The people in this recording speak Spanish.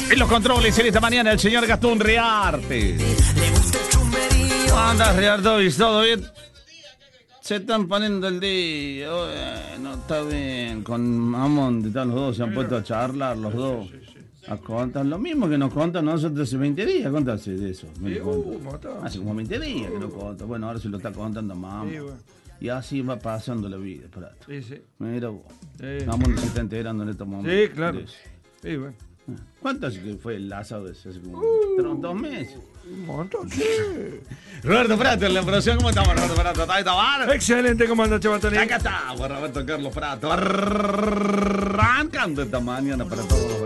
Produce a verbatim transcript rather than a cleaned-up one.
En los controles en esta mañana el señor Gastón Riarte. ¿Cómo andas, Riarte? ¿Todo bien? Se están poniendo el día. Bueno, está bien. Con Mamón, están los dos, se han puesto a charlar los dos. A contar lo mismo que nos contan nosotros hace veinte días. ¿Contaste de eso? Uh, hace como veinte días que nos contan. Bueno, ahora se lo está contando Mamón. Sí, bueno. Y así va pasando la vida, Prato. Sí, sí. Mira vos. Sí. Mamón se está enterando en estos momentos. Sí, claro. Sí, bueno. ¿Cuánto hace que fue el asado ese? Hace como uh, dos meses. Un montón, sí. Roberto Prato en la operación. ¿Cómo estamos, Roberto Prato? ¿Está bien? Excelente, ¿cómo anda, Chavatoni? Acá está, Roberto Carlos Prato. Arrancando esta mañana para todos.